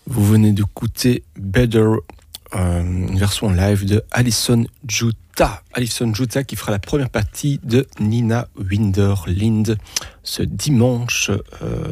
Vous venez d'écouter Better, une version live de Alison Jutta. Alison Jutta qui fera la première partie de Nina Winderlind ce dimanche